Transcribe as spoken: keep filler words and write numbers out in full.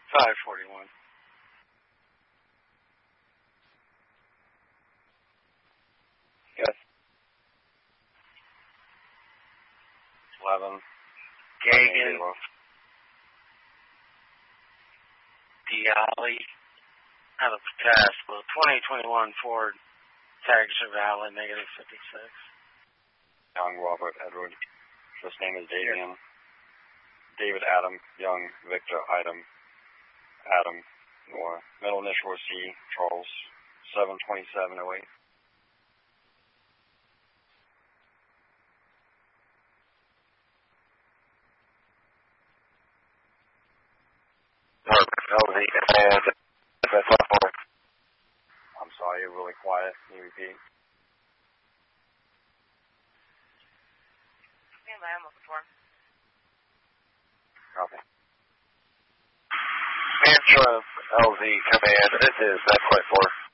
five forty-one. Yes. eleven. Gagan. Diali. Out of Pataskla. twenty twenty-one Ford. Tiger Valley, negative fifty-six. Young Robert Edward. First name is Davian. David Adam, Young, Victor Item, Adam, Nora. Middle initial C, Charles, seven twenty-seven oh eight. I'm sorry, you're really quiet. Can you repeat? Stand by, I'm looking for him. Copy. Mantra L Z command, this is nine point four.